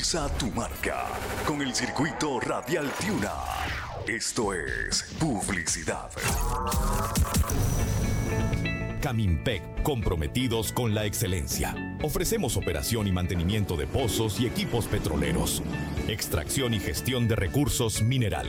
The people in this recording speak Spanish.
Impulsa tu marca con el circuito Radial Tiuna. Esto es publicidad. Camimpec, comprometidos con la excelencia. Ofrecemos operación y mantenimiento de pozos y equipos petroleros, extracción y gestión de recursos minerales.